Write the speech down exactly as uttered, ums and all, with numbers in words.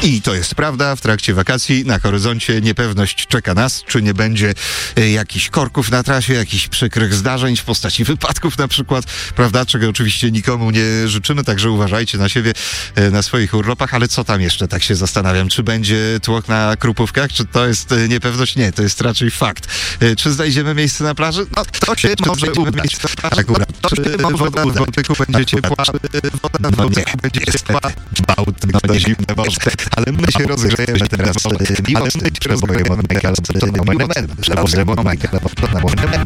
I to jest prawda, w trakcie wakacji na horyzoncie niepewność czeka nas, czy nie będzie e, jakichś korków na trasie, jakichś przykrych zdarzeń w postaci wypadków na przykład, prawda, czego oczywiście nikomu nie życzymy, także uważajcie na siebie, e, na swoich urlopach, ale co tam jeszcze, tak się zastanawiam, czy będzie tłok na Krupówkach, czy to jest e, niepewność? Nie, to jest raczej fakt. E, czy znajdziemy miejsce na plaży? No, to się może udać. Akurat. Czy woda w Bałtyku będzie ciepła? Woda w Bałtyku będzie ciepła. Bałtyk to zimne morze. Ale my się rozgrzejemy teraz. Ale my się rozgrzejemy.